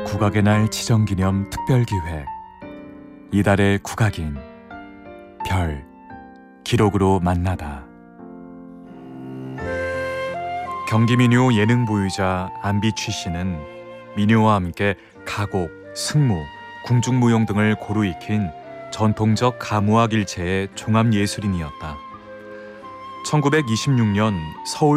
국악의 날 지정기념 특별기획 이달의 국악인 별 기록으로 만나다. 경기 민요 예능 보유자 안비취 씨는 민요와 함께 가곡, 승무, 궁중무용 등을 고루 익힌 전통적 가무악 일체의 종합예술인이었다. 1926년 서울